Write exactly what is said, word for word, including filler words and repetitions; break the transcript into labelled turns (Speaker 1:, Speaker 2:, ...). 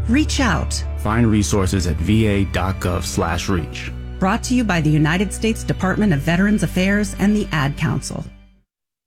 Speaker 1: Reach out.
Speaker 2: Find resources at va.gov slash reach.
Speaker 1: Brought to you by the United States Department of Veterans Affairs and the Ad Council.